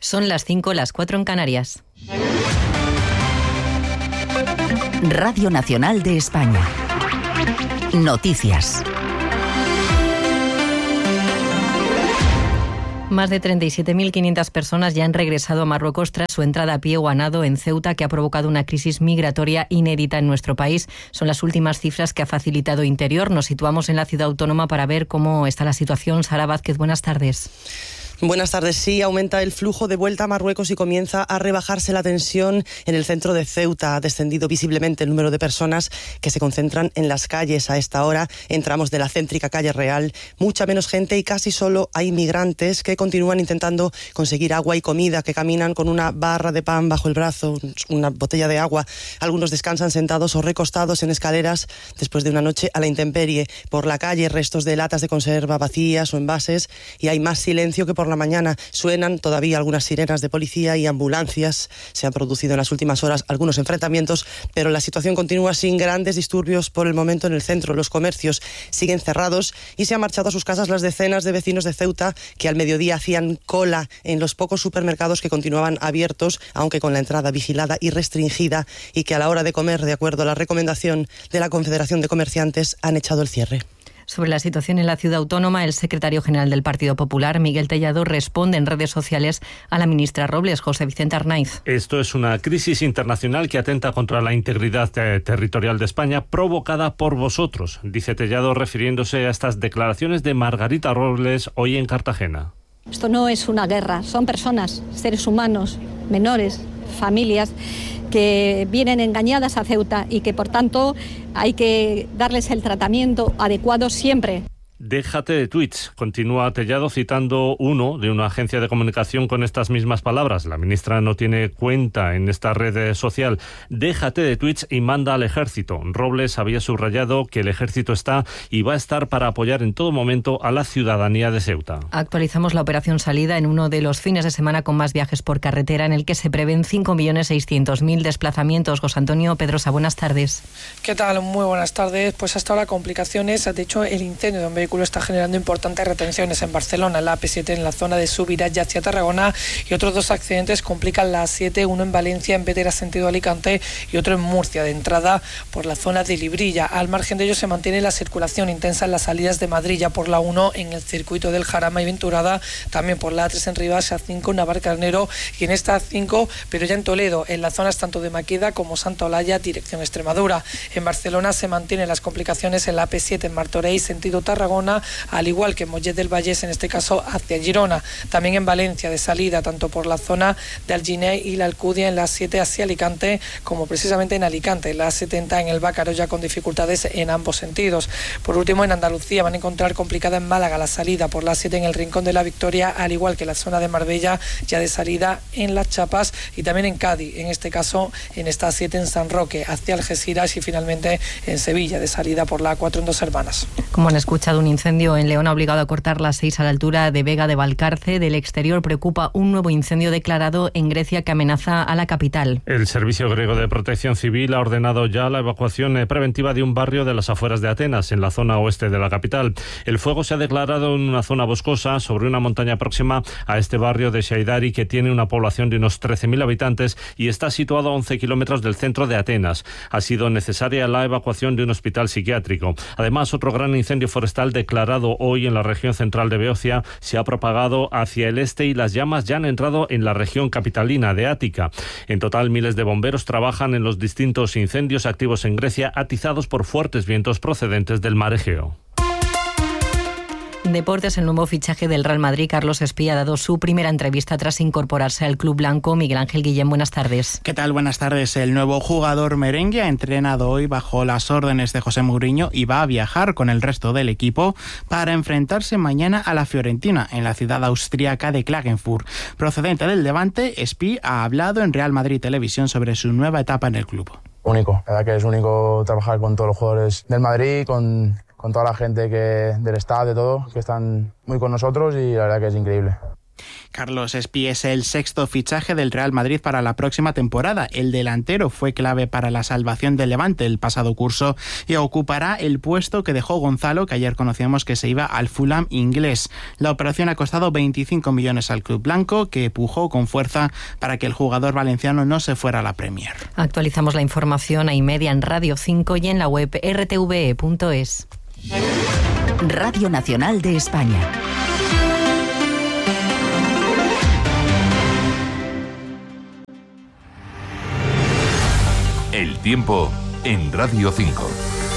Son las 5, las 4 en Canarias. Radio Nacional de España. Noticias. Más de 37.500 personas ya han regresado a Marruecos tras su entrada a pie o a nado en Ceuta, que ha provocado una crisis migratoria inédita en nuestro país. Son las últimas cifras que ha facilitado Interior. Nos situamos en la ciudad autónoma para ver cómo está la situación. Sara Vázquez, buenas tardes. Buenas tardes. Sí, aumenta el flujo de vuelta a Marruecos y comienza a rebajarse la tensión en el centro de Ceuta. Ha descendido visiblemente el número de personas que se concentran en las calles. A esta hora entramos de la céntrica calle Real. Mucha menos gente y casi solo hay migrantes que continúan intentando conseguir agua y comida, que caminan con una barra de pan bajo el brazo, una botella de agua. Algunos descansan sentados o recostados en escaleras después de una noche a la intemperie. Por la calle, restos de latas de conserva vacías o envases, y hay más silencio que por la mañana. Suenan todavía algunas sirenas de policía y ambulancias. Se han producido en las últimas horas algunos enfrentamientos, pero la situación continúa sin grandes disturbios por el momento en el centro. Los comercios siguen cerrados y se han marchado a sus casas las decenas de vecinos de Ceuta que al mediodía hacían cola en los pocos supermercados que continuaban abiertos, aunque con la entrada vigilada y restringida, y que a la hora de comer, de acuerdo a la recomendación de la Confederación de Comerciantes, han echado el cierre. Sobre la situación en la ciudad autónoma, el secretario general del Partido Popular, Miguel Tellado, responde en redes sociales a la ministra Robles, José Vicente Arnaiz. Esto es una crisis internacional que atenta contra la integridad territorial de España, provocada por vosotros, dice Tellado, refiriéndose a estas declaraciones de Margarita Robles hoy en Cartagena. Esto no es una guerra, son personas, seres humanos, menores, familias que vienen engañadas a Ceuta y que por tanto hay que darles el tratamiento adecuado siempre. Déjate de tweets, continúa Tellado citando uno de una agencia de comunicación con estas mismas palabras. La ministra no tiene cuenta en esta red social. Déjate de tweets y manda al ejército. Robles había subrayado que el ejército está y va a estar para apoyar en todo momento a la ciudadanía de Ceuta. Actualizamos la operación Salida en uno de los fines de semana con más viajes por carretera, en el que se prevén 5.600.000 desplazamientos. José Antonio Pedrosa, buenas tardes. ¿Qué tal? Muy buenas tardes. Pues hasta ahora complicaciones. De hecho, el incendio de un vehículo está generando importantes retenciones en Barcelona, en la AP7, en la zona de Subirats hacia Tarragona, y otros dos accidentes complican la A7, uno en Valencia, en Bétera, sentido Alicante, y otro en Murcia, de entrada por la zona de Librilla. Al margen de ello se mantiene la circulación intensa en las salidas de Madrid, ya por la 1 en el circuito del Jarama y Venturada, también por la A3 en Rivas, A5 en Navarcarnero, y en esta A5, pero ya en Toledo, en las zonas tanto de Maqueda como Santa Olalla, dirección Extremadura. En Barcelona se mantienen las complicaciones en la AP7 en Martorell, sentido Tarragona, al igual que en Mollet del Vallès, en este caso hacia Girona. También en Valencia, de salida tanto por la zona de Alginet y la Alcudia en la 7 hacia Alicante, como precisamente en Alicante, en la 70 en el Bácaro, ya con dificultades en ambos sentidos. Por último, en Andalucía van a encontrar complicada en Málaga la salida por la 7 en el Rincón de la Victoria, al igual que la zona de Marbella, ya de salida en Las Chapas, y también en Cádiz, en este caso en esta 7 en San Roque hacia Algeciras, y finalmente en Sevilla, de salida por la 4 en Dos Hermanas. Como han escuchado, un incendio en León ha obligado a cortar la 6 a la altura de Vega de Valcarce. Del exterior preocupa un nuevo incendio declarado en Grecia que amenaza a la capital. El Servicio Griego de Protección Civil ha ordenado ya la evacuación preventiva de un barrio de las afueras de Atenas, en la zona oeste de la capital. El fuego se ha declarado en una zona boscosa sobre una montaña próxima a este barrio de Shaidari, que tiene una población de unos 13.000 habitantes y está situado a 11 kilómetros del centro de Atenas. Ha sido necesaria la evacuación de un hospital psiquiátrico. Además, otro gran incendio forestal declarado hoy en la región central de Beocia se ha propagado hacia el este, y las llamas ya han entrado en la región capitalina de Ática. En total, miles de bomberos trabajan en los distintos incendios activos en Grecia, atizados por fuertes vientos procedentes del mar Egeo. Deportes, el nuevo fichaje del Real Madrid, Carlos Espí, ha dado su primera entrevista tras incorporarse al club blanco. Miguel Ángel Guillén, buenas tardes. ¿Qué tal? Buenas tardes. El nuevo jugador merengue ha entrenado hoy bajo las órdenes de José Mourinho y va a viajar con el resto del equipo para enfrentarse mañana a la Fiorentina en la ciudad austríaca de Klagenfurt. Procedente del Levante, Espí ha hablado en Real Madrid Televisión sobre su nueva etapa en el club. Único, la verdad que es único trabajar con todos los jugadores del Madrid, con toda la gente del staff, de todo, que están muy con nosotros, y la verdad que es increíble. Carlos Espí es el sexto fichaje del Real Madrid para la próxima temporada. El delantero fue clave para la salvación del Levante el pasado curso y ocupará el puesto que dejó Gonzalo, que ayer conocíamos que se iba al Fulham inglés. La operación ha costado 25 millones al club blanco, que pujó con fuerza para que el jugador valenciano no se fuera a la Premier. Actualizamos la información a y media en Radio 5 y en la web rtve.es. Radio Nacional de España. El tiempo en Radio 5.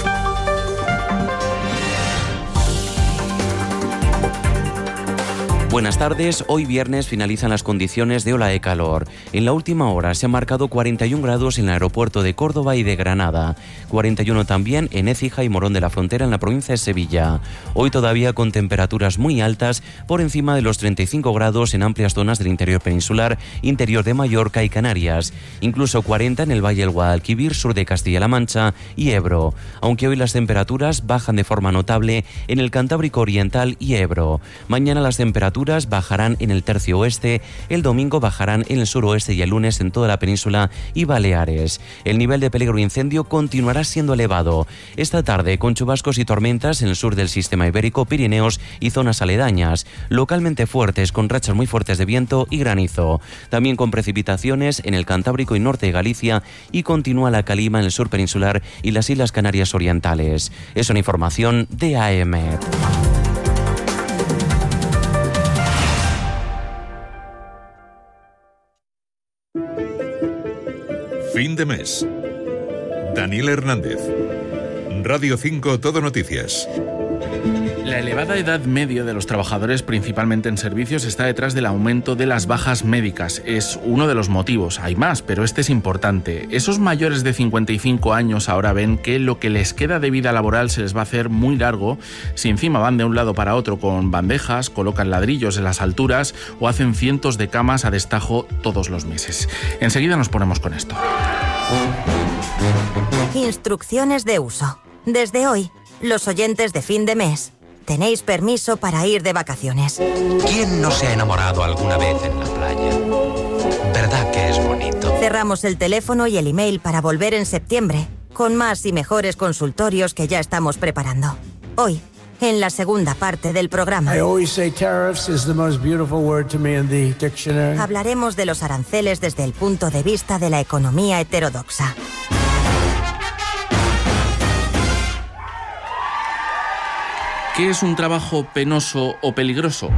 Buenas tardes, hoy viernes finalizan las condiciones de ola de calor. En la última hora se han marcado 41 grados en el aeropuerto de Córdoba y de Granada, 41 también en Écija y Morón de la Frontera en la provincia de Sevilla. Hoy todavía con temperaturas muy altas, por encima de los 35 grados en amplias zonas del interior peninsular, interior de Mallorca y Canarias, incluso 40 en el Valle del Guadalquivir, sur de Castilla-La Mancha y Ebro, aunque hoy las temperaturas bajan de forma notable en el Cantábrico Oriental y Ebro. Mañana las temperaturas bajarán en el tercio oeste, el domingo bajarán en el suroeste y el lunes en toda la península y Baleares. El nivel de peligro de incendio continuará siendo elevado. Esta tarde con chubascos y tormentas en el sur del sistema ibérico, Pirineos y zonas aledañas, localmente fuertes con rachas muy fuertes de viento y granizo. También con precipitaciones en el Cantábrico y norte de Galicia y continúa la calima en el sur peninsular y las Islas Canarias orientales. Es una información de AEMET. Fin de mes. Daniel Hernández. Radio 5 Todo Noticias. La elevada edad media de los trabajadores, principalmente en servicios, está detrás del aumento de las bajas médicas. Es uno de los motivos. Hay más, pero este es importante. Esos mayores de 55 años ahora ven que lo que les queda de vida laboral se les va a hacer muy largo si encima van de un lado para otro con bandejas, colocan ladrillos en las alturas o hacen cientos de camas a destajo todos los meses. Enseguida nos ponemos con esto. Instrucciones de uso. Desde hoy, los oyentes de fin de mes tenéis permiso para ir de vacaciones. ¿Quién no se ha enamorado alguna vez en la playa? ¿Verdad que es bonito? Cerramos el teléfono y el email para volver en septiembre, con más y mejores consultorios que ya estamos preparando. Hoy, en la segunda parte del programa, hablaremos de los aranceles desde el punto de vista de la economía heterodoxa. ¿Qué es un trabajo penoso o peligroso?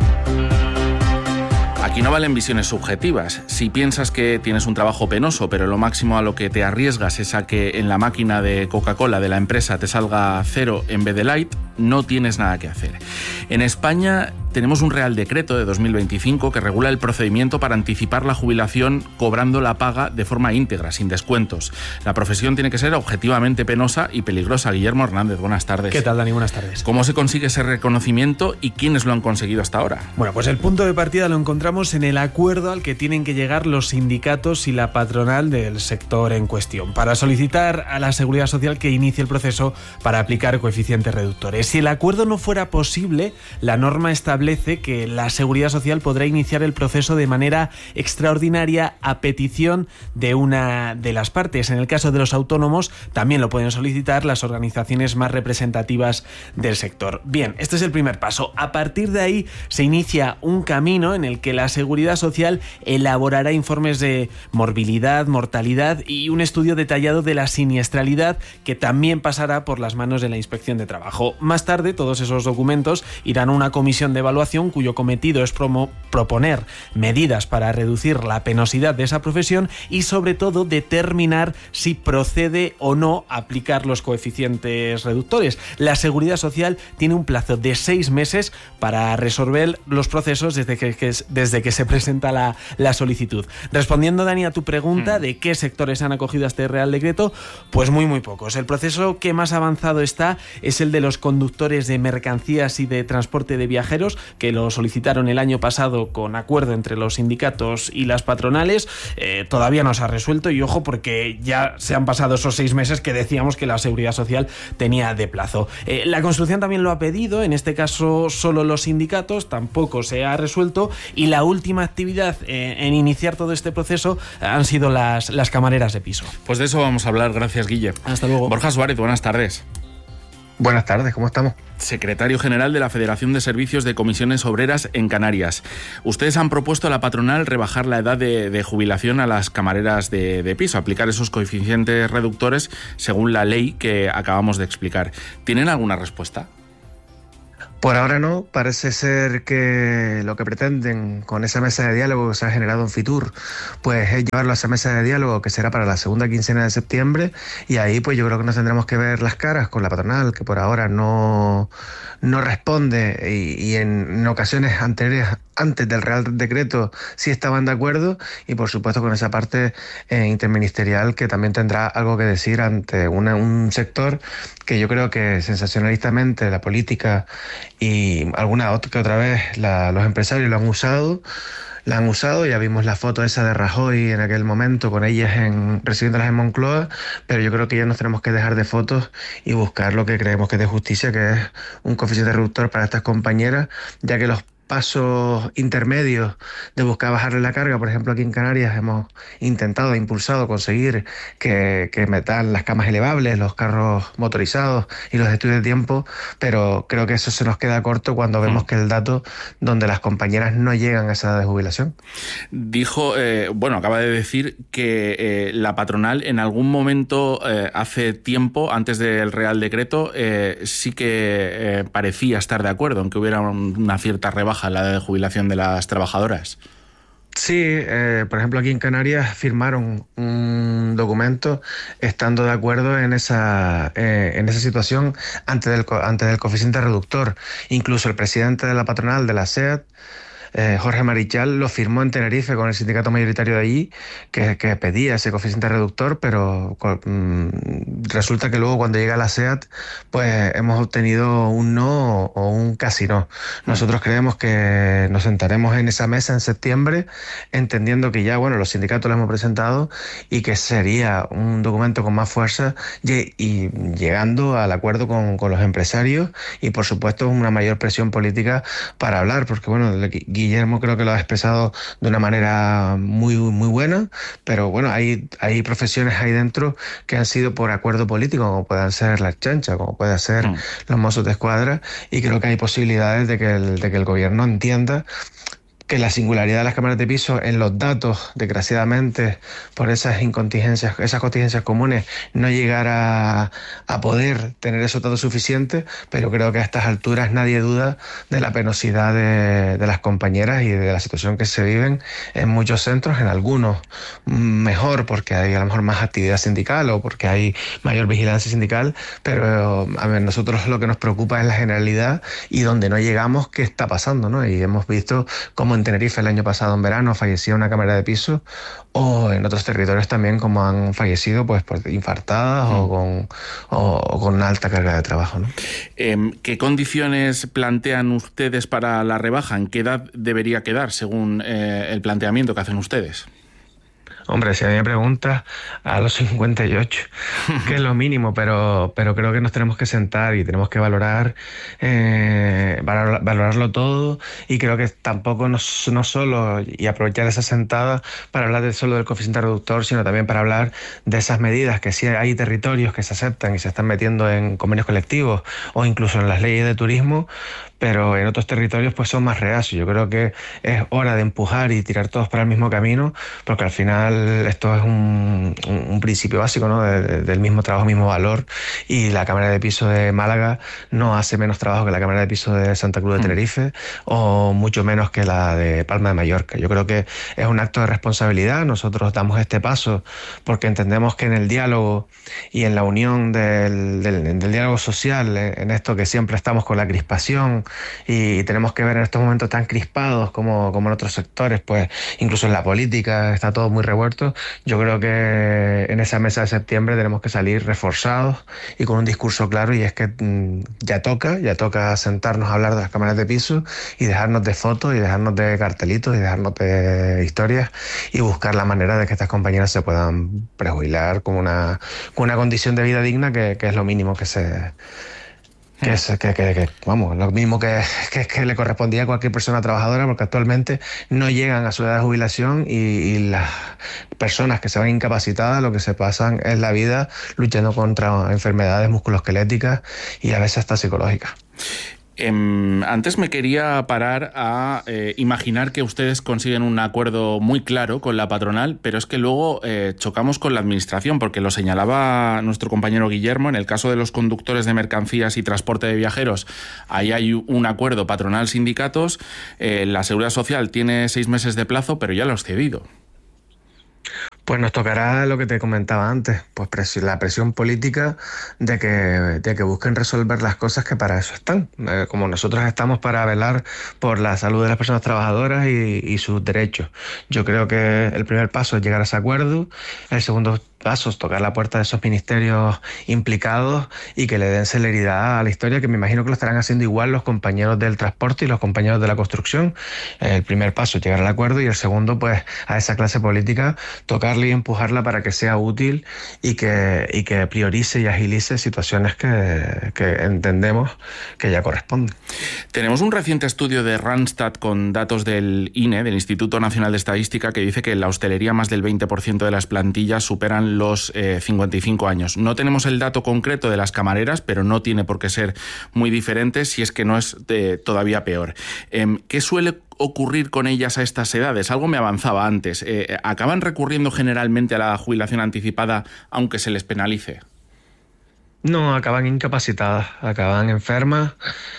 Aquí no valen visiones subjetivas. Si piensas que tienes un trabajo penoso, pero lo máximo a lo que te arriesgas es a que en la máquina de Coca-Cola de la empresa te salga 0 en vez de light, no tienes nada que hacer. En España tenemos un Real Decreto de 2025 que regula el procedimiento para anticipar la jubilación cobrando la paga de forma íntegra, sin descuentos. La profesión tiene que ser objetivamente penosa y peligrosa. Guillermo Hernández, buenas tardes. ¿Qué tal, Dani? Buenas tardes. ¿Cómo se consigue ese reconocimiento y quiénes lo han conseguido hasta ahora? Bueno, pues el punto de partida lo encontramos en el acuerdo al que tienen que llegar los sindicatos y la patronal del sector en cuestión para solicitar a la Seguridad Social que inicie el proceso para aplicar coeficientes reductores. Si el acuerdo no fuera posible, la norma establece que la Seguridad Social podrá iniciar el proceso de manera extraordinaria a petición de una de las partes. En el caso de los autónomos, también lo pueden solicitar las organizaciones más representativas del sector. Bien, este es el primer paso. A partir de ahí se inicia un camino en el que la Seguridad Social elaborará informes de morbilidad, mortalidad y un estudio detallado de la siniestralidad que también pasará por las manos de la Inspección de Trabajo. Más tarde, todos esos documentos irán a una comisión de evaluación cuyo cometido es proponer medidas para reducir la penosidad de esa profesión y, sobre todo, determinar si procede o no aplicar los coeficientes reductores. La Seguridad Social tiene un plazo de 6 meses para resolver los procesos desde que se presenta la solicitud. Respondiendo, Dani, a tu pregunta de qué sectores han acogido a este Real Decreto, pues muy pocos. El proceso que más avanzado está es el de los conductores de mercancías y de transporte de viajeros, que lo solicitaron el año pasado con acuerdo entre los sindicatos y las patronales. Todavía no se ha resuelto, y ojo, porque ya se han pasado esos 6 meses que decíamos que la Seguridad Social tenía de plazo. La construcción también lo ha pedido, en este caso solo los sindicatos, tampoco se ha resuelto, y la última actividad en iniciar todo este proceso han sido las camareras de piso. Pues de eso vamos a hablar, gracias Guille. Hasta luego. Borja Suárez, buenas tardes. Buenas tardes, ¿cómo estamos? Secretario General de la Federación de Servicios de Comisiones Obreras en Canarias. Ustedes han propuesto a la patronal rebajar la edad de jubilación a las camareras de piso, aplicar esos coeficientes reductores según la ley que acabamos de explicar. ¿Tienen alguna respuesta? Por ahora no, parece ser que lo que pretenden con esa mesa de diálogo que se ha generado en Fitur, pues es llevarlo a esa mesa de diálogo que será para la segunda quincena de septiembre, y ahí pues yo creo que nos tendremos que ver las caras con la patronal, que por ahora no responde, y en ocasiones anteriores, antes del Real Decreto, sí estaban de acuerdo, y por supuesto con esa parte interministerial que también tendrá algo que decir ante un sector que yo creo que sensacionalistamente la política y alguna que otra vez los empresarios la han usado. Ya vimos la foto esa de Rajoy en aquel momento con ellas recibiéndolas en Moncloa, pero yo creo que ya nos tenemos que dejar de fotos y buscar lo que creemos que es de justicia, que es un coeficiente reductor para estas compañeras, ya que los pasos intermedios de buscar bajarle la carga, por ejemplo aquí en Canarias hemos intentado, impulsado, conseguir que metan las camas elevables, los carros motorizados y los estudios de tiempo, pero creo que eso se nos queda corto cuando vemos que el dato donde las compañeras no llegan a esa edad de jubilación. Dijo, acaba de decir que la patronal en algún momento hace tiempo, antes del Real Decreto, sí que parecía estar de acuerdo en que hubiera una cierta rebaja la edad de jubilación de las trabajadoras. Sí, por ejemplo aquí en Canarias firmaron un documento estando de acuerdo en esa situación antes del coeficiente reductor. Incluso el presidente de la patronal de la SEAT, Jorge Marichal, lo firmó en Tenerife con el sindicato mayoritario de allí, que pedía ese coeficiente reductor, pero resulta que luego cuando llega la SEAT, pues hemos obtenido un no o un casi no. Nosotros creemos que nos sentaremos en esa mesa en septiembre, entendiendo que ya, los sindicatos lo hemos presentado y que sería un documento con más fuerza y llegando al acuerdo con los empresarios y, por supuesto, una mayor presión política para hablar, porque, Guillermo creo que lo ha expresado de una manera muy, muy buena, pero hay profesiones ahí dentro que han sido por acuerdo político, como puedan ser las chanchas, como pueden ser los Mossos de Escuadra, y creo que hay posibilidades de que el gobierno entienda que la singularidad de las cámaras de piso en los datos, desgraciadamente, por esas contingencias comunes, no llegará a poder tener esos datos suficientes, pero creo que a estas alturas nadie duda de la penosidad de las compañeras y de la situación que se viven en muchos centros, en algunos mejor porque hay a lo mejor más actividad sindical o porque hay mayor vigilancia sindical, pero nosotros lo que nos preocupa es la generalidad y donde no llegamos, qué está pasando, ¿no? Y hemos visto cómo en Tenerife el año pasado en verano fallecía una cámara de piso, o en otros territorios también como han fallecido pues por infartadas o con una alta carga de trabajo, ¿no? ¿Qué condiciones plantean ustedes para la rebaja? ¿En qué edad debería quedar según el planteamiento que hacen ustedes? Hombre, si a mí me preguntas, a los 58, que es lo mínimo, pero creo que nos tenemos que sentar y tenemos que valorarlo todo, y creo que tampoco no solo, y aprovechar esa sentada para hablar solo del coeficiente reductor, sino también para hablar de esas medidas que sí hay territorios que se aceptan y se están metiendo en convenios colectivos o incluso en las leyes de turismo, pero en otros territorios pues son más reacios. Yo creo que es hora de empujar y tirar todos para el mismo camino, porque al final esto es un principio básico, ¿no? Del mismo trabajo, mismo valor, y la cámara de piso de Málaga no hace menos trabajo que la cámara de piso de Santa Cruz de Tenerife, o mucho menos que la de Palma de Mallorca. Yo creo que es un acto de responsabilidad. Nosotros damos este paso porque entendemos que en el diálogo y en la unión del diálogo social, en esto que siempre estamos con la crispación y tenemos que ver en estos momentos tan crispados como en otros sectores, pues incluso en la política está todo muy revuelto. Yo creo que en esa mesa de septiembre tenemos que salir reforzados y con un discurso claro, y es que ya toca sentarnos a hablar de las cámaras de piso y dejarnos de fotos y dejarnos de cartelitos y dejarnos de historias y buscar la manera de que estas compañeras se puedan prejubilar con una condición de vida digna que es lo mínimo lo mismo que le correspondía a cualquier persona trabajadora, porque actualmente no llegan a su edad de jubilación y las personas que se van incapacitadas lo que se pasan es la vida luchando contra enfermedades musculoesqueléticas y a veces hasta psicológicas. Antes me quería parar a imaginar que ustedes consiguen un acuerdo muy claro con la patronal, pero es que luego chocamos con la administración, porque lo señalaba nuestro compañero Guillermo, en el caso de los conductores de mercancías y transporte de viajeros, ahí hay un acuerdo patronal-sindicatos, la Seguridad Social tiene 6 meses de plazo, pero ya lo ha excedido. Pues nos tocará lo que te comentaba antes, pues la presión política de que busquen resolver las cosas, que para eso están. Como nosotros estamos para velar por la salud de las personas trabajadoras y sus derechos. Yo creo que el primer paso es llegar a ese acuerdo, el segundo paso es tocar la puerta de esos ministerios implicados y que le den celeridad a la historia, que me imagino que lo estarán haciendo igual los compañeros del transporte y los compañeros de la construcción. El primer paso es llegar al acuerdo y el segundo, pues a esa clase política tocarle y empujarla para que sea útil y que priorice y agilice situaciones que entendemos que ya corresponden. Tenemos un reciente estudio de Randstad con datos del INE, del Instituto Nacional de Estadística, que dice que en la hostelería más del 20% de las plantillas superan los 55 años. No tenemos el dato concreto de las camareras, pero no tiene por qué ser muy diferente, si es que no es todavía peor. ¿Qué suele ocurrir con ellas a estas edades? Algo me avanzaba antes. ¿Acaban recurriendo generalmente a la jubilación anticipada aunque se les penalice? No, acaban incapacitadas, acaban enfermas,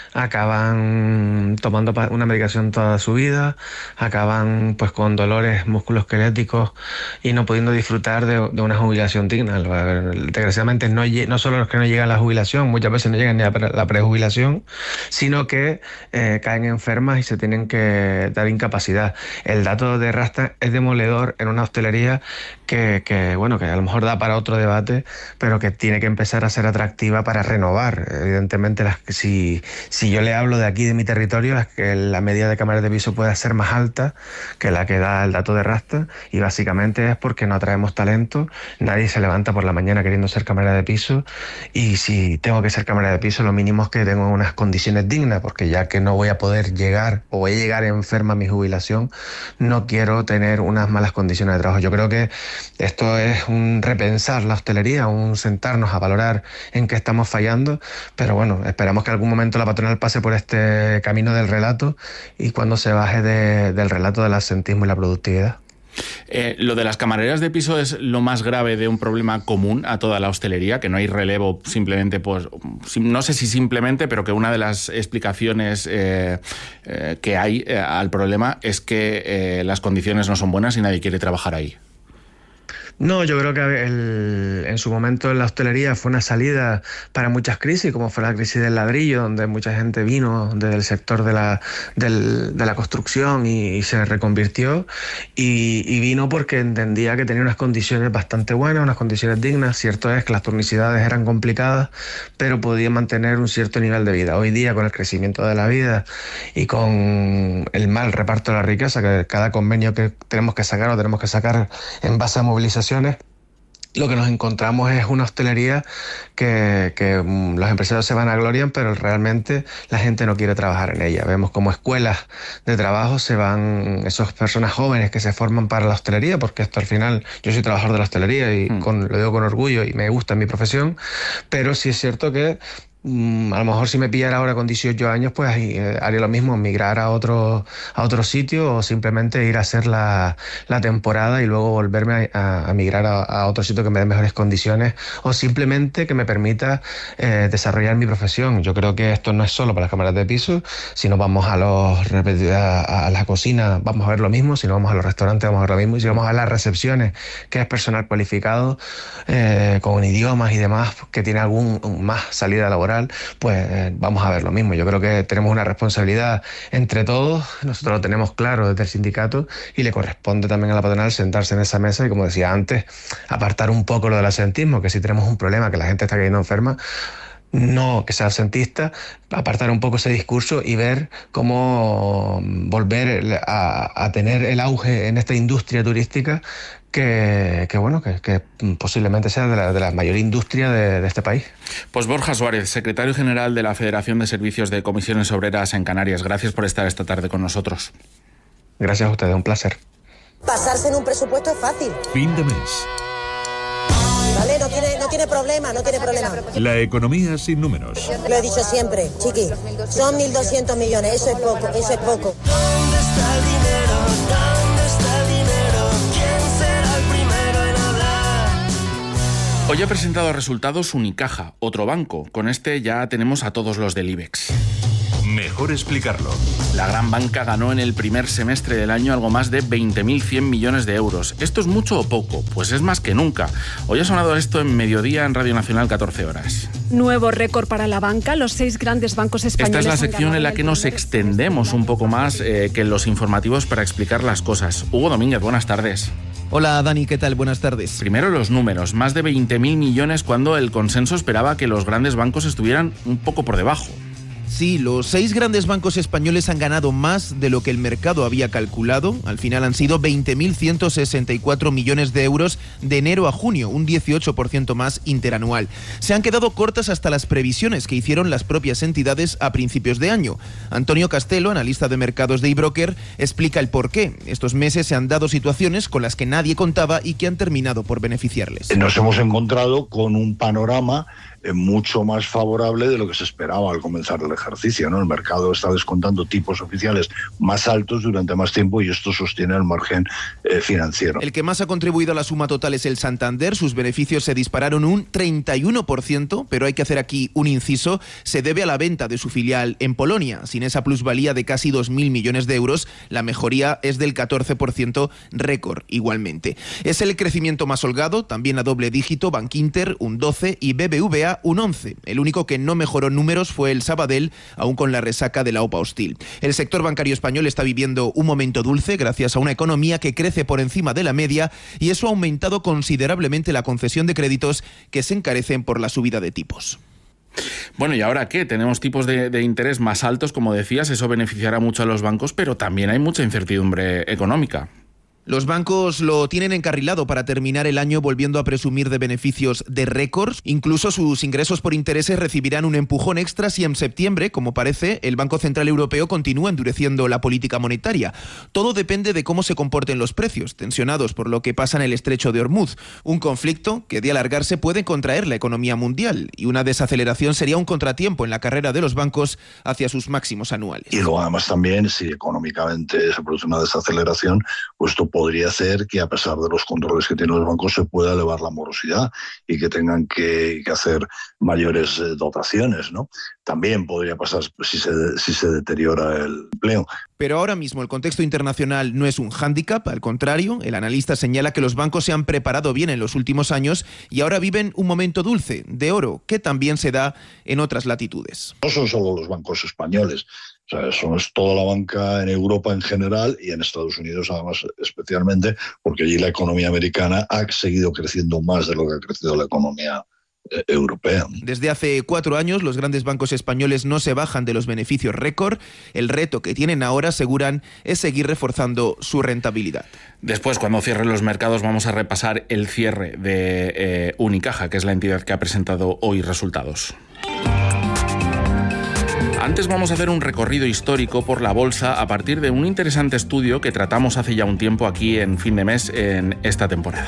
acaban tomando una medicación toda su vida, acaban pues con dolores musculoesqueléticos y no pudiendo disfrutar de una jubilación digna. Desgraciadamente no solo los que no llegan a la jubilación, muchas veces no llegan ni a la prejubilación, sino que caen enfermas y se tienen que dar incapacidad. El dato de Randstad es demoledor en una hostelería que a lo mejor da para otro debate, pero que tiene que empezar a ser atractiva para renovar. Evidentemente, si yo le hablo de aquí, de mi territorio, es que la media de cámaras de piso puede ser más alta que la que da el dato de Randstad, y básicamente es porque no atraemos talento. Nadie se levanta por la mañana queriendo ser cámara de piso, y si tengo que ser cámara de piso, lo mínimo es que tengo unas condiciones dignas, porque ya que no voy a poder llegar o voy a llegar enferma a mi jubilación, no quiero tener unas malas condiciones de trabajo. Yo creo que esto es un repensar la hostelería, un sentarnos a valorar en qué estamos fallando, pero bueno, esperamos que en algún momento la patronal pase por este camino del relato y cuando se baje del relato del absentismo y la productividad. Lo de las camareras de piso es lo más grave de un problema común a toda la hostelería, que no hay relevo simplemente, pues no sé si simplemente, pero que una de las explicaciones que hay al problema es que las condiciones no son buenas y nadie quiere trabajar ahí. No, yo creo que en su momento en la hostelería fue una salida para muchas crisis, como fue la crisis del ladrillo, donde mucha gente vino desde el sector de la construcción y se reconvirtió, y vino porque entendía que tenía unas condiciones bastante buenas, unas condiciones dignas. Cierto es que las turnicidades eran complicadas, pero podía mantener un cierto nivel de vida. Hoy día, con el crecimiento de la vida y con el mal reparto de la riqueza, que cada convenio que tenemos que sacar en base a movilización, lo que nos encontramos es una hostelería que los empresarios se vanaglorian, pero realmente la gente no quiere trabajar en ella. Vemos como escuelas de trabajo se van esas personas jóvenes que se forman para la hostelería, porque esto al final, yo soy trabajador de la hostelería y lo digo con orgullo y me gusta mi profesión, pero sí es cierto que a lo mejor si me pillara ahora con 18 años, pues haría lo mismo, migrar a otro sitio, o simplemente ir a hacer la temporada y luego volverme a migrar a otro sitio que me dé mejores condiciones, o simplemente que me permita desarrollar mi profesión. Yo creo que esto no es solo para las cámaras de piso. Si nos vamos a la cocina, vamos a ver lo mismo. Si nos vamos a los restaurantes, vamos a ver lo mismo. Y si vamos a las recepciones, que es personal cualificado, con idiomas y demás, que tiene más salida laboral, laboral, pues vamos a ver lo mismo. Yo creo que tenemos una responsabilidad entre todos, nosotros lo tenemos claro desde el sindicato y le corresponde también a la patronal sentarse en esa mesa y, como decía antes, apartar un poco lo del absentismo, que si tenemos un problema, que la gente está cayendo enferma, no que sea absentista, apartar un poco ese discurso y ver cómo volver a tener el auge en esta industria turística que posiblemente sea de la mayor industria de este país. Pues Borja Suárez, secretario general de la Federación de Servicios de Comisiones Obreras en Canarias, gracias por estar esta tarde con nosotros. Gracias a ustedes, un placer. Pasarse en un presupuesto es fácil. Fin de mes. ¿Vale? No tiene problema. La economía sin números. Lo he dicho siempre, chiqui. Son 1.200 millones, eso es poco. ¿Dónde está el dinero? ¿Dónde está el dinero? ¿Quién será el primero en hablar? Hoy ha presentado resultados Unicaja, otro banco. Con este ya tenemos a todos los del IBEX. Mejor explicarlo. La gran banca ganó en el primer semestre del año algo más de 20.100 millones de euros. ¿Esto es mucho o poco? Pues es más que nunca. Hoy ha sonado esto en Mediodía en Radio Nacional, 14 horas. Nuevo récord para la banca. Los 6 grandes bancos españoles. Esta es la sección en la que nos extendemos un poco más que en los informativos para explicar las cosas. Hugo Domínguez, buenas tardes. Hola Dani, ¿qué tal? Buenas tardes. Primero los números, más de 20.000 millones cuando el consenso esperaba que los grandes bancos estuvieran un poco por debajo. Sí, los 6 grandes bancos españoles han ganado más de lo que el mercado había calculado. Al final han sido 20.164 millones de euros de enero a junio, un 18% más interanual. Se han quedado cortas hasta las previsiones que hicieron las propias entidades a principios de año. Antonio Castelo, analista de mercados de iBroker, explica el porqué. Estos meses se han dado situaciones con las que nadie contaba y que han terminado por beneficiarles. Nos hemos encontrado con un panorama mucho más favorable de lo que se esperaba al comenzar el ejercicio, ¿no? El mercado está descontando tipos oficiales más altos durante más tiempo y esto sostiene el margen financiero. El que más ha contribuido a la suma total es el Santander. Sus beneficios se dispararon un 31%, pero hay que hacer aquí un inciso. Se debe a la venta de su filial en Polonia. Sin esa plusvalía de casi 2.000 millones de euros, la mejoría es del 14%, récord igualmente. Es el crecimiento más holgado, también a doble dígito, Bankinter un 12% y BBVA un 11%. El único que no mejoró números fue el Sabadell, aún con la resaca de la OPA hostil. El sector bancario español está viviendo un momento dulce gracias a una economía que crece por encima de la media y eso ha aumentado considerablemente la concesión de créditos que se encarecen por la subida de tipos. Bueno, ¿y ahora qué? Tenemos tipos de interés más altos, como decías, eso beneficiará mucho a los bancos, pero también hay mucha incertidumbre económica. Los bancos lo tienen encarrilado para terminar el año volviendo a presumir de beneficios de récords. Incluso sus ingresos por intereses recibirán un empujón extra si en septiembre, como parece, el Banco Central Europeo continúa endureciendo la política monetaria. Todo depende de cómo se comporten los precios, tensionados por lo que pasa en el estrecho de Hormuz. Un conflicto que de alargarse puede contraer la economía mundial y una desaceleración sería un contratiempo en la carrera de los bancos hacia sus máximos anuales. Y luego además también, si económicamente se produce una desaceleración, pues esto podría hacer que a pesar de los controles que tienen los bancos se pueda elevar la morosidad y que tengan que hacer mayores dotaciones, ¿no? También podría pasar si se deteriora el empleo. Pero ahora mismo el contexto internacional no es un hándicap, al contrario, el analista señala que los bancos se han preparado bien en los últimos años y ahora viven un momento dulce, de oro, que también se da en otras latitudes. No son solo los bancos españoles. O sea, eso es toda la banca en Europa en general y en Estados Unidos además especialmente, porque allí la economía americana ha seguido creciendo más de lo que ha crecido la economía europea. Desde hace 4 años los grandes bancos españoles no se bajan de los beneficios récord. El reto que tienen ahora, aseguran, es seguir reforzando su rentabilidad. Después, cuando cierren los mercados, vamos a repasar el cierre de Unicaja, que es la entidad que ha presentado hoy resultados. Antes vamos a hacer un recorrido histórico por la bolsa a partir de un interesante estudio que tratamos hace ya un tiempo aquí en Fin de Mes en esta temporada.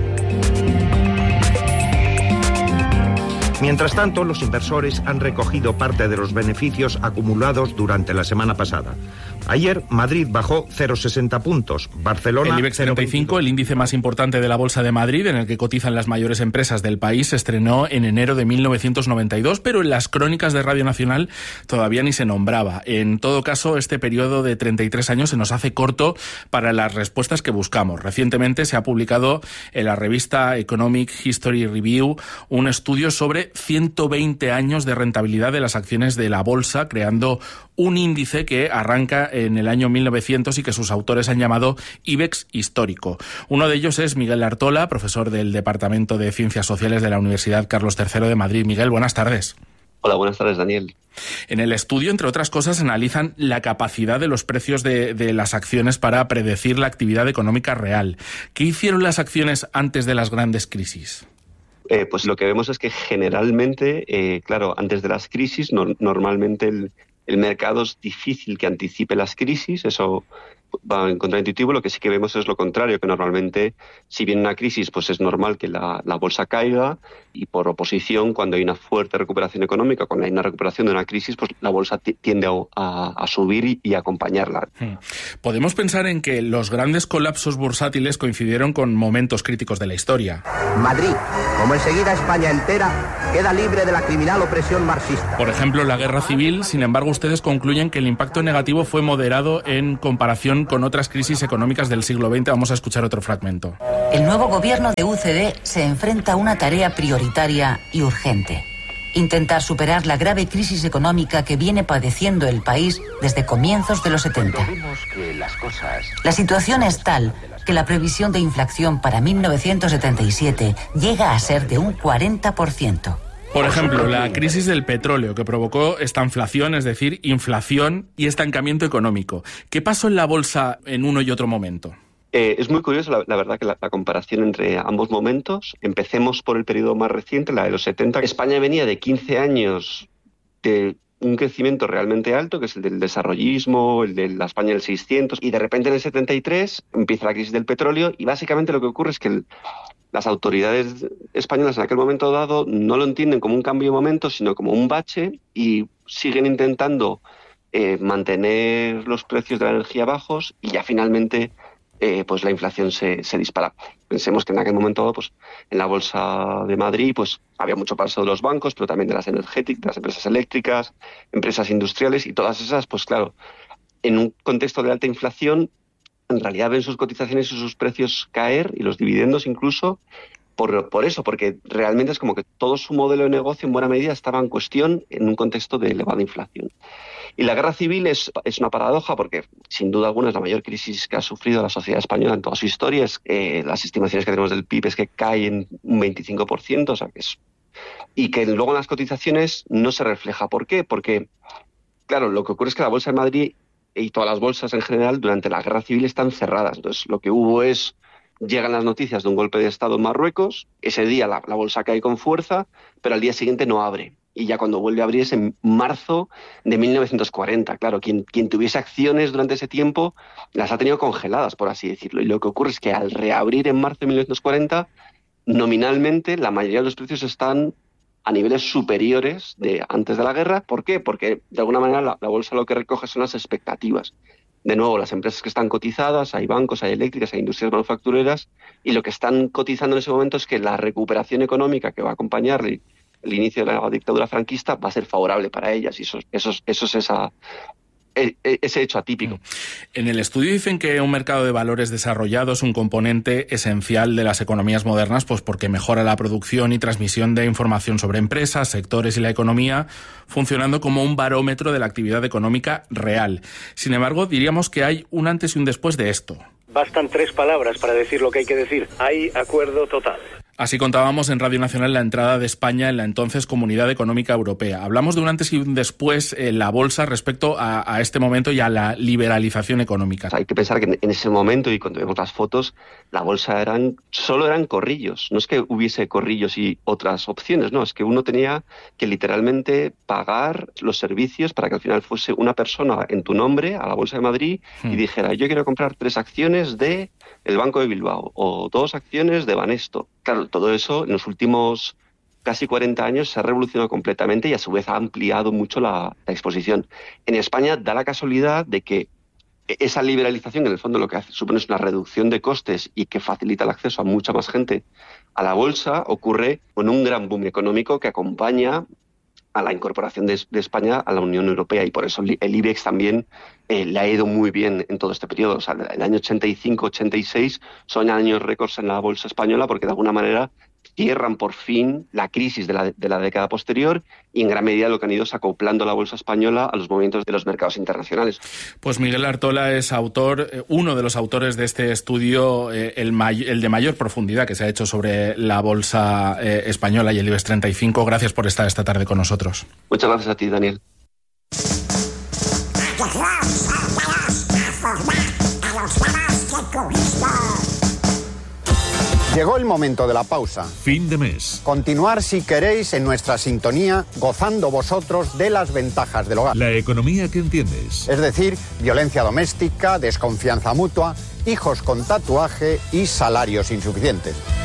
Mientras tanto, los inversores han recogido parte de los beneficios acumulados durante la semana pasada. Ayer, Madrid bajó 0,60 puntos, Barcelona... El IBEX 35, el índice más importante de la Bolsa de Madrid, en el que cotizan las mayores empresas del país, se estrenó en enero de 1992, pero en las crónicas de Radio Nacional todavía ni se nombraba. En todo caso, este periodo de 33 años se nos hace corto para las respuestas que buscamos. Recientemente se ha publicado en la revista Economic History Review un estudio sobre mide 120 años de rentabilidad de las acciones de la bolsa, creando un índice que arranca en el año 1900 y que sus autores han llamado IBEX histórico. Uno de ellos es Miguel Artola, profesor del Departamento de Ciencias Sociales de la Universidad Carlos III de Madrid. Miguel, buenas tardes. Hola, buenas tardes, Daniel. En el estudio, entre otras cosas, analizan la capacidad de los precios de las acciones para predecir la actividad económica real. ¿Qué hicieron las acciones antes de las grandes crisis? Pues lo que vemos es que generalmente, claro, antes de las crisis, normalmente el mercado es difícil que anticipe las crisis, eso va en contraintuitivo. Lo que sí que vemos es lo contrario, que normalmente, si viene una crisis, pues es normal que la bolsa caiga, y por oposición, cuando hay una fuerte recuperación económica, cuando hay una recuperación de una crisis, pues la bolsa tiende a subir y a acompañarla. Podemos pensar en que los grandes colapsos bursátiles coincidieron con momentos críticos de la historia. Madrid, como enseguida España entera, queda libre de la criminal opresión marxista. Por ejemplo, la guerra civil. Sin embargo, ustedes concluyen que el impacto negativo fue moderado en comparación con otras crisis económicas del siglo XX. Vamos a escuchar otro fragmento. El nuevo gobierno de UCD se enfrenta a una tarea prioritaria y urgente: intentar superar la grave crisis económica que viene padeciendo el país desde comienzos de los 70. La situación es tal que la previsión de inflación para 1977 llega a ser de un 40%. Por ejemplo, la crisis del petróleo, que provocó estanflación, es decir, inflación y estancamiento económico. ¿Qué pasó en la bolsa en uno y otro momento? Es muy curioso, la verdad, que la comparación entre ambos momentos. Empecemos por el periodo más reciente, la de los 70. España venía de 15 años de un crecimiento realmente alto, que es el del desarrollismo, el de la España del 600, y de repente en el 73 empieza la crisis del petróleo, y básicamente lo que ocurre es que las autoridades españolas en aquel momento dado no lo entienden como un cambio de momento, sino como un bache, y siguen intentando mantener los precios de la energía bajos, y ya finalmente pues la inflación se dispara. Pensemos que en aquel momento, pues en la Bolsa de Madrid, pues había mucho paso de los bancos, pero también de las energéticas, de las empresas eléctricas, empresas industriales, y todas esas, pues claro, en un contexto de alta inflación, en realidad ven sus cotizaciones y sus precios caer, y los dividendos incluso, por eso, porque realmente es como que todo su modelo de negocio en buena medida estaba en cuestión en un contexto de elevada inflación. Y la guerra civil es una paradoja, porque sin duda alguna es la mayor crisis que ha sufrido la sociedad española en toda su historia. Las estimaciones que tenemos del PIB es que cae en un 25%, o sea que y que luego en las cotizaciones no se refleja. ¿Por qué? Porque, claro, lo que ocurre es que la Bolsa de Madrid y todas las bolsas en general durante la guerra civil están cerradas. Entonces, lo que hubo es, llegan las noticias de un golpe de Estado en Marruecos, ese día la bolsa cae con fuerza, pero al día siguiente no abre. Y ya cuando vuelve a abrir es en marzo de 1940. Claro, quien tuviese acciones durante ese tiempo las ha tenido congeladas, por así decirlo. Y lo que ocurre es que al reabrir en marzo de 1940, nominalmente la mayoría de los precios están a niveles superiores de antes de la guerra. ¿Por qué? Porque de alguna manera la bolsa lo que recoge son las expectativas. De nuevo, las empresas que están cotizadas, hay bancos, hay eléctricas, hay industrias manufactureras, y lo que están cotizando en ese momento es que la recuperación económica que va a acompañar el inicio de la dictadura franquista va a ser favorable para ellas, y eso es ese hecho atípico. En el estudio dicen que un mercado de valores desarrollado es un componente esencial de las economías modernas, pues porque mejora la producción y transmisión de información sobre empresas, sectores y la economía, funcionando como un barómetro de la actividad económica real. Sin embargo, diríamos que hay un antes y un después de esto. Bastan 3 palabras para decir lo que hay que decir. Hay acuerdo total. Así contábamos en Radio Nacional la entrada de España en la entonces Comunidad Económica Europea. Hablamos de un antes y un después en la bolsa respecto a este momento y a la liberalización económica. Hay que pensar que en ese momento, y cuando vemos las fotos, la bolsa solo eran corrillos. No es que hubiese corrillos y otras opciones, no, es que uno tenía que literalmente pagar los servicios para que al final fuese una persona en tu nombre a la Bolsa de Madrid y dijera: yo quiero comprar 3 acciones de el Banco de Bilbao o 2 acciones de Banesto. Claro, todo eso en los últimos casi 40 años se ha revolucionado completamente y a su vez ha ampliado mucho la exposición. En España da la casualidad de que esa liberalización, en el fondo lo que supone es una reducción de costes y que facilita el acceso a mucha más gente a la bolsa, ocurre con un gran boom económico que acompaña a la incorporación de España a la Unión Europea, y por eso el IBEX también le ha ido muy bien en todo este periodo. O sea, el año 85-86 son años récords en la bolsa española, porque de alguna manera cierran por fin la crisis de la década posterior y en gran medida lo que han ido es acoplando la bolsa española a los movimientos de los mercados internacionales. Pues Miguel Artola es uno de los autores de este estudio, el de mayor profundidad que se ha hecho sobre la bolsa española y el IBEX 35. Gracias por estar esta tarde con nosotros. Muchas gracias a ti, Daniel. Llegó el momento de la pausa. Fin de mes. Continuar, si queréis, en nuestra sintonía, gozando vosotros de las ventajas del hogar. La economía que entiendes. Es decir, violencia doméstica, desconfianza mutua, hijos con tatuaje y salarios insuficientes.